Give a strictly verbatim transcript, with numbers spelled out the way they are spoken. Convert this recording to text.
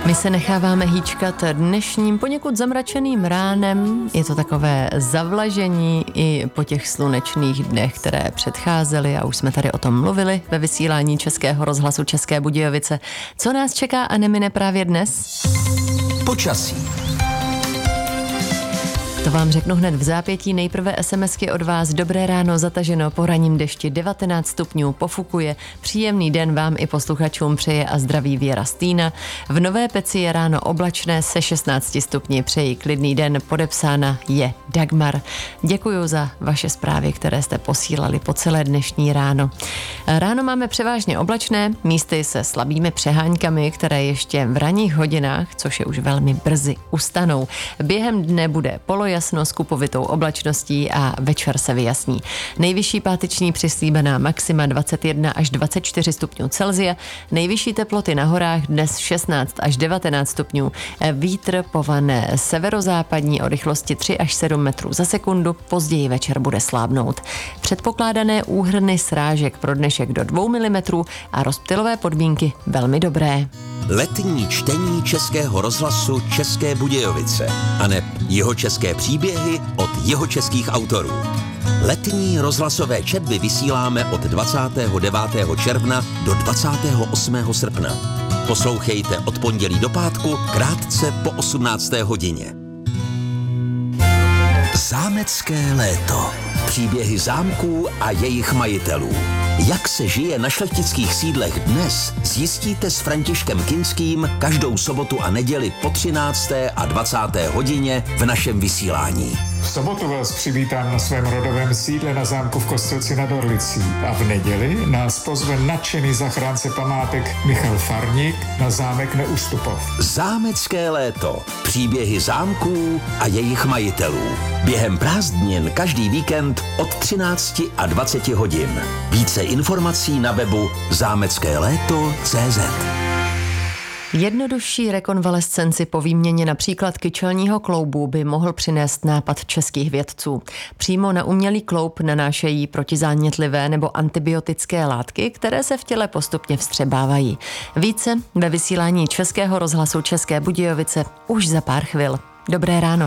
My se necháváme hýčkat dnešním poněkud zamračeným ránem. Je to takové zavlažení i po těch slunečných dnech, které předcházely a už jsme tady o tom mluvili ve vysílání Českého rozhlasu České Budějovice. Co nás čeká a nemine právě dnes? Počasí. To vám řeknu hned v zápětí. Nejprve SMSky od vás. Dobré ráno, zataženo po ranním dešti, devatenáct stupňů, pofukuje. Příjemný den vám i posluchačům přeje a zdraví Věra Stýna. V Nové Peci je ráno oblačné se šestnácti stupni. Přeji klidný den, podepsána je Dagmar. Děkuju za vaše zprávy, které jste posílali po celé dnešní ráno. Ráno máme převážně oblačné, místy se slabými přeháňkami, které ještě v ranních hodinách, což je už velmi brzy, ustanou. Během dne bude polo jasno s kupovitou oblačností a večer se vyjasní. Nejvyšší páteční přislíbená maxima dvacet jedna až dvacet čtyři stupňů Celsia, nejvyšší teploty na horách dnes šestnáct až devatenáct stupňů, vítr pované severozápadní o rychlosti tři až sedm metrů za sekundu, později večer bude slábnout. Předpokládané úhrny srážek pro dnešek do dvou milimetrů a rozptylové podmínky velmi dobré. Letní čtení Českého rozhlasu České Budějovice aneb jihočeské příběhy od jihočeských autorů. Letní rozhlasové četby vysíláme od dvacátého devátého června do dvacátého osmého srpna. Poslouchejte od pondělí do pátku krátce po osmnácté hodině. Zámecké léto. Příběhy zámků a jejich majitelů. Jak se žije na šlechtických sídlech dnes, zjistíte s Františkem Kinským každou sobotu a neděli po třinácté a dvacáté hodině v našem vysílání. V sobotu vás přivítám na svém rodovém sídle na zámku v Kostelci nad Orlicí a v neděli nás pozve nadšený zachránce památek Michal Farník na zámek Neustupov. Zámecké léto. Příběhy zámků a jejich majitelů. Během prázdnin každý víkend od třinácti a dvaceti hodin. Více informací na webu zámecké léto tečka cé zet. Jednodušší rekonvalescenci po výměně například kyčelního kloubu by mohl přinést nápad českých vědců. Přímo na umělý kloub nanášejí protizánětlivé nebo antibiotické látky, které se v těle postupně vstřebávají. Více ve vysílání Českého rozhlasu České Budějovice už za pár chvil. Dobré ráno.